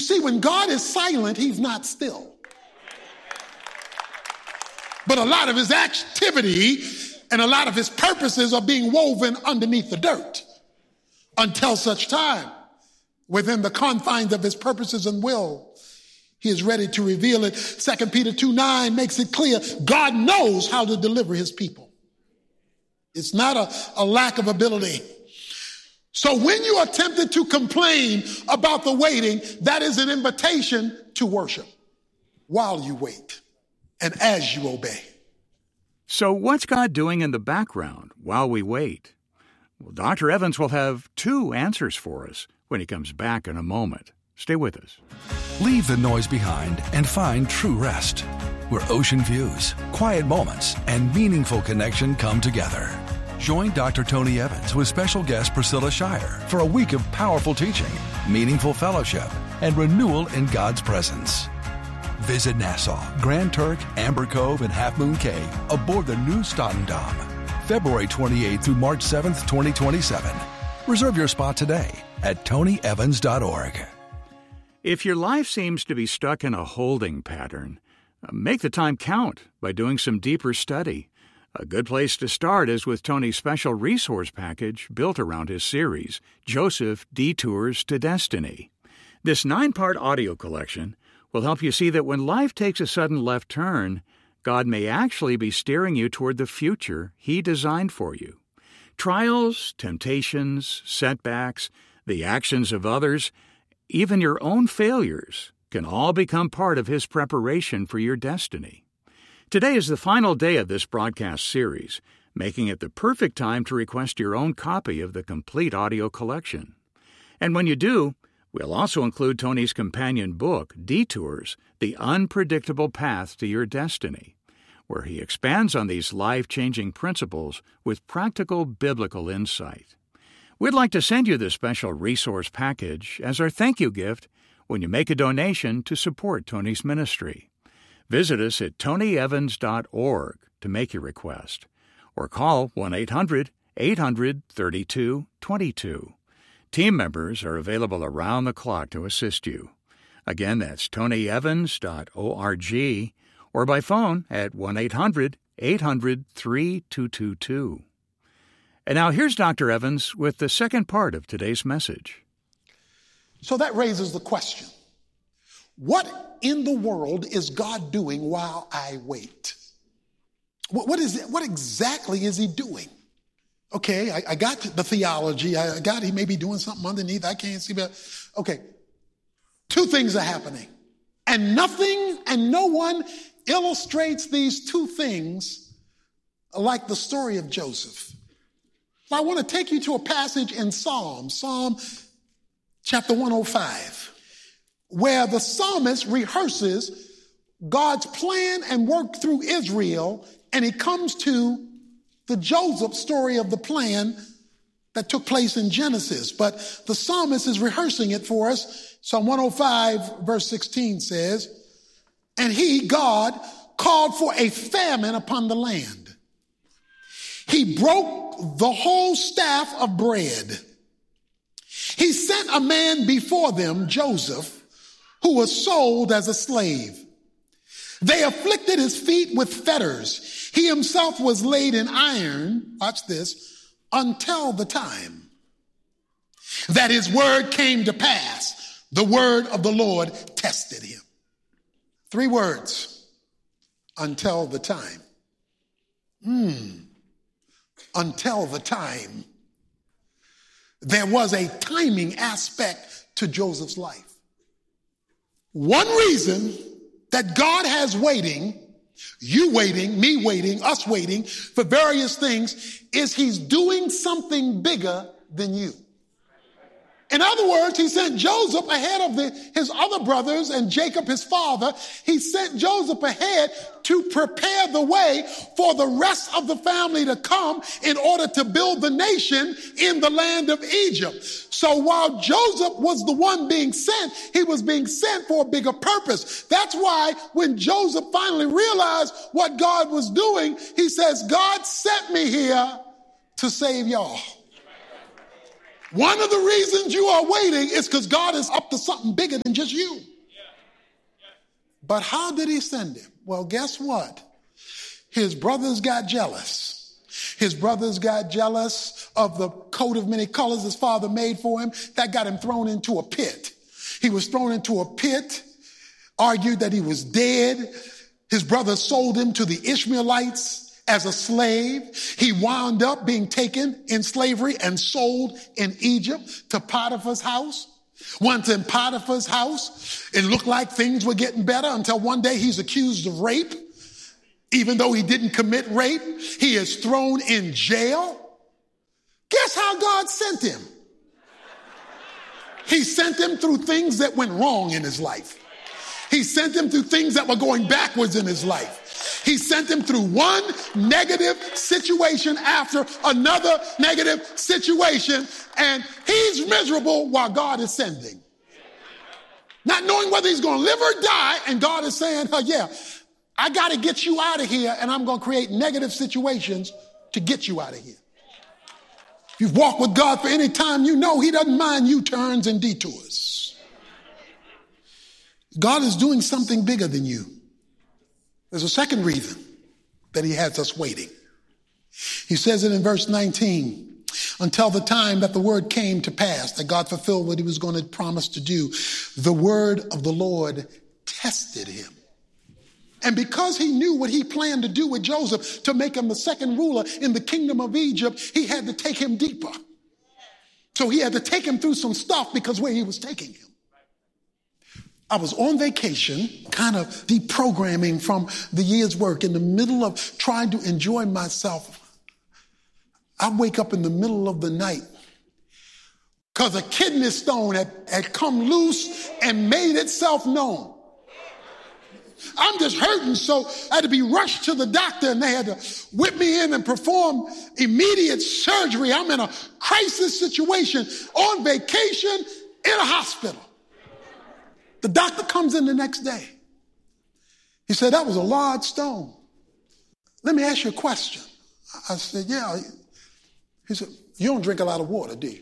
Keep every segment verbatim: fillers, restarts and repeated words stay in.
see, when God is silent, he's not still. But a lot of his activity and a lot of his purposes are being woven underneath the dirt until such time, within the confines of his purposes and will, he is ready to reveal it. Second Peter two nine makes it clear God knows how to deliver his people. It's not a, a lack of ability. So when you are tempted to complain about the waiting, that is an invitation to worship while you wait and as you obey. So what's God doing in the background while we wait? Well, Doctor Evans will have two answers for us when he comes back in a moment. Stay with us. Leave the noise behind and find true rest, where ocean views, quiet moments, and meaningful connection come together. Join Doctor Tony Evans with special guest Priscilla Shirer for a week of powerful teaching, meaningful fellowship, and renewal in God's presence. Visit Nassau, Grand Turk, Amber Cove, and Half Moon Cay aboard the new Statendam, February twenty-eighth through March seventh, twenty twenty-seven. Reserve your spot today at tony evans dot org. If your life seems to be stuck in a holding pattern, make the time count by doing some deeper study. A good place to start is with Tony's special resource package built around his series, Joseph Detours to Destiny. This nine-part audio collection will help you see that when life takes a sudden left turn, God may actually be steering you toward the future He designed for you. Trials, temptations, setbacks, the actions of others, even your own failures can all become part of His preparation for your destiny. Today is the final day of this broadcast series, making it the perfect time to request your own copy of the complete audio collection. And when you do, we'll also include Tony's companion book, Detours, The Unpredictable Path to Your Destiny, where he expands on these life-changing principles with practical biblical insight. We'd like to send you this special resource package as our thank you gift when you make a donation to support Tony's ministry. Visit us at tony evans dot org to make your request, or call one eight hundred eight hundred thirty-two twenty-two. Team members are available around the clock to assist you. Again, that's tony evans dot org, or by phone at one eight hundred eight hundred three two two two. And now here's Doctor Evans with the second part of today's message. So that raises the question, what in the world is God doing while I wait? What, what is it? What exactly is He doing? Okay, I, I got the theology. I got He may be doing something underneath. I can't see, but okay. Two things are happening. And nothing and no one illustrates these two things like the story of Joseph. I want to take you to a passage in Psalm, Psalm chapter one oh five, where the psalmist rehearses God's plan and work through Israel, and he comes to the Joseph story of the plan that took place in Genesis. But the psalmist is rehearsing it for us. Psalm one oh five verse sixteen says, "And he, God, called for a famine upon the land. He broke the whole staff of bread. He sent a man before them, Joseph, who was sold as a slave. They afflicted his feet with fetters. He himself was laid in iron," watch this, "until the time that his word came to pass. The word of the Lord tested him." Three words, until the time. Hmm. Until the time. There was a timing aspect to Joseph's life. One reason that God has waiting, you waiting, me waiting, us waiting for various things is He's doing something bigger than you. In other words, He sent Joseph ahead of the, his other brothers and Jacob, his father. He sent Joseph ahead to prepare the way for the rest of the family to come in order to build the nation in the land of Egypt. So while Joseph was the one being sent, he was being sent for a bigger purpose. That's why when Joseph finally realized what God was doing, he says, "God sent me here to save y'all." One of the reasons you are waiting is because God is up to something bigger than just you. But how did he send him? Well, guess what? His brothers got jealous. His brothers got jealous of the coat of many colors his father made for him. That got him thrown into a pit. He was thrown into a pit, argued that he was dead. His brothers sold him to the Ishmaelites as a slave. He wound up being taken in slavery and sold in Egypt to Potiphar's house. Once in Potiphar's house, it looked like things were getting better until one day he's accused of rape. Even though he didn't commit rape, he is thrown in jail. Guess how God sent him? He sent him through things that went wrong in his life. He sent him through things that were going backwards in his life. He sent him through one negative situation after another negative situation, and he's miserable while God is sending. Not knowing whether he's going to live or die, and God is saying, oh, yeah, I got to get you out of here, and I'm going to create negative situations to get you out of here. If you've walked with God for any time, you know he doesn't mind U-turns and detours. God is doing something bigger than you. There's a second reason that he has us waiting. He says it in verse nineteen, until the time that the word came to pass, that God fulfilled what he was going to promise to do. The word of the Lord tested him. And because he knew what he planned to do with Joseph, to make him the second ruler in the kingdom of Egypt, he had to take him deeper. So he had to take him through some stuff because where he was taking him. I was on vacation, kind of deprogramming from the year's work, in the middle of trying to enjoy myself. I wake up in the middle of the night because a kidney stone had, had come loose and made itself known. I'm just hurting, so I had to be rushed to the doctor, and they had to whip me in and perform immediate surgery. I'm in a crisis situation on vacation in a hospital. The doctor comes in the next day. He said, that was a large stone. Let me ask you a question. I said, yeah. He said, you don't drink a lot of water, do you?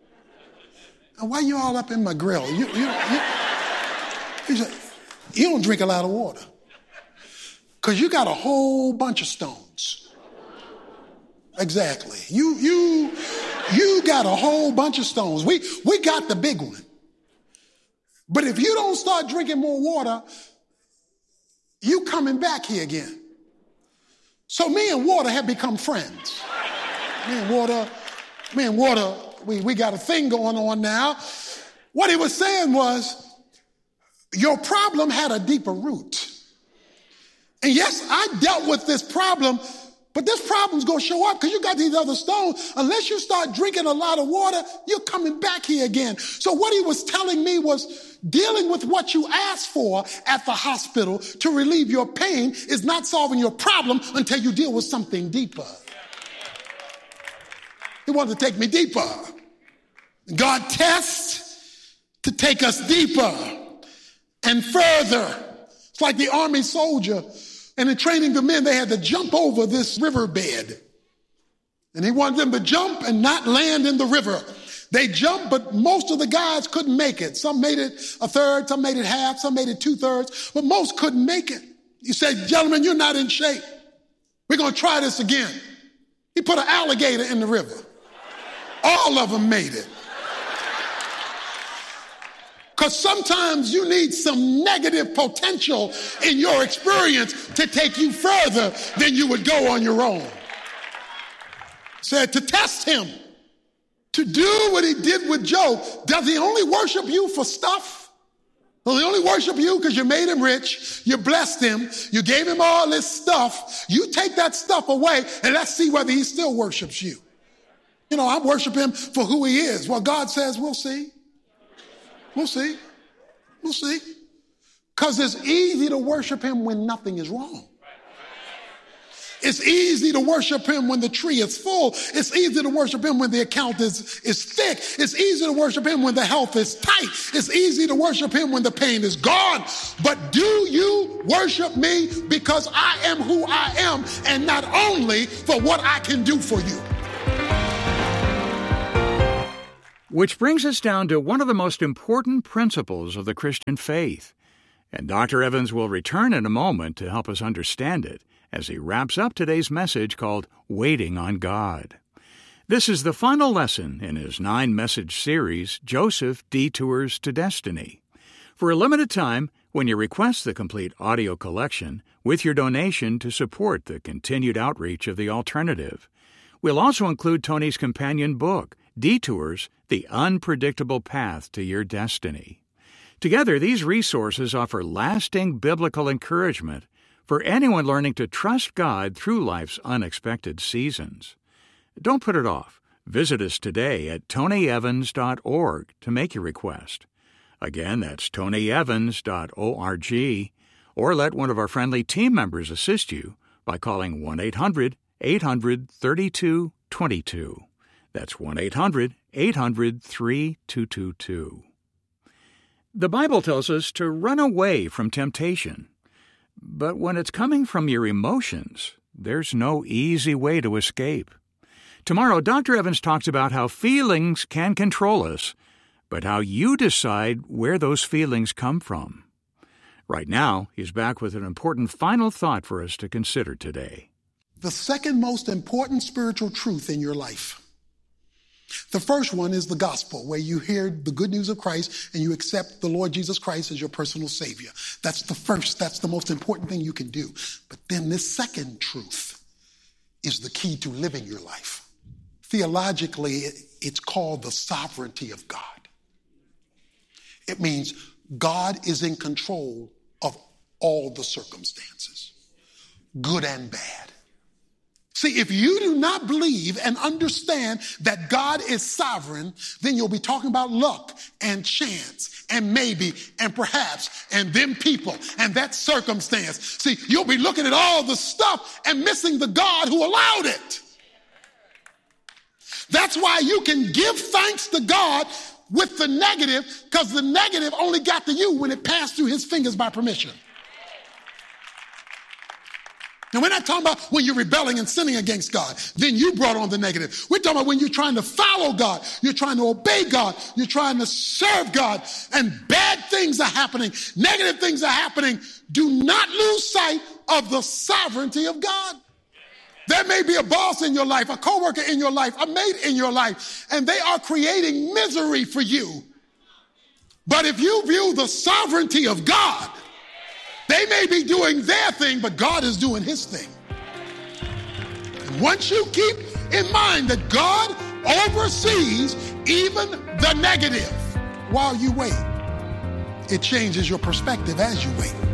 And why are you all up in my grill? You, you, you. He said, you don't drink a lot of water because you got a whole bunch of stones. Exactly. You, you, you got a whole bunch of stones. We, we got the big one. But if you don't start drinking more water, you coming back here again. So me and water have become friends. Me and water, me and water, we, we got a thing going on now. What he was saying was, your problem had a deeper root. And yes, I dealt with this problem, but this problem's going to show up because you got these other stones. Unless you start drinking a lot of water, you're coming back here again. So what he was telling me was, dealing with what you asked for at the hospital to relieve your pain is not solving your problem until you deal with something deeper. He wanted to take me deeper. God tests to take us deeper and further. It's like the army soldier, and in training the men, they had to jump over this riverbed. And he wanted them to jump and not land in the river. They jumped, but most of the guys couldn't make it. Some made it a third, some made it half, some made it two thirds, but most couldn't make it. He said, gentlemen, you're not in shape. We're going to try this again. He put an alligator in the river. All of them made it. Because sometimes you need some negative potential in your experience to take you further than you would go on your own. Said to test him, to do what he did with Job. Does he only worship you for stuff? Does he only worship you because you made him rich, you blessed him, you gave him all this stuff? You take that stuff away and let's see whether he still worships you. You know, I worship him for who he is. Well, God says, we'll see. We'll see. We'll see. Because it's easy to worship him when nothing is wrong. It's easy to worship him when the tree is full. It's easy to worship him when the account is, is thick. It's easy to worship him when the health is tight. It's easy to worship him when the pain is gone. But do you worship me because I am who I am and not only for what I can do for you? Which brings us down to one of the most important principles of the Christian faith. And Doctor Evans will return in a moment to help us understand it as he wraps up today's message called Waiting on God. This is the final lesson in his nine-message series, Joseph Detours to Destiny. For a limited time, when you request the complete audio collection with your donation to support the continued outreach of the alternative, we'll also include Tony's companion book, Detours, The Unpredictable Path to Your Destiny. Together, these resources offer lasting biblical encouragement for anyone learning to trust God through life's unexpected seasons. Don't put it off. Visit us today at tony evans dot org to make your request. Again, that's tony evans dot org, or let one of our friendly team members assist you by calling one eight hundred eight hundred thirty-two twenty-two. That's one eight hundred eight hundred three two two two. The Bible tells us to run away from temptation. But when it's coming from your emotions, there's no easy way to escape. Tomorrow, Doctor Evans talks about how feelings can control us, but how you decide where those feelings come from. Right now, he's back with an important final thought for us to consider today. The second most important spiritual truth in your life. The first one is the gospel, where you hear the good news of Christ and you accept the Lord Jesus Christ as your personal Savior. That's the first, that's the most important thing you can do. But then this second truth is the key to living your life. Theologically, it's called the sovereignty of God. It means God is in control of all the circumstances, good and bad. See, if you do not believe and understand that God is sovereign, then you'll be talking about luck and chance and maybe and perhaps and them people and that circumstance. See, you'll be looking at all the stuff and missing the God who allowed it. That's why you can give thanks to God with the negative, because the negative only got to you when it passed through his fingers by permission. And we're not talking about when you're rebelling and sinning against God. Then you brought on the negative. We're talking about when you're trying to follow God. You're trying to obey God. You're trying to serve God. And bad things are happening. Negative things are happening. Do not lose sight of the sovereignty of God. There may be a boss in your life, a coworker in your life, a mate in your life, and they are creating misery for you. But if you view the sovereignty of God, they may be doing their thing, but God is doing his thing. And once you keep in mind that God oversees even the negative while you wait, it changes your perspective as you wait.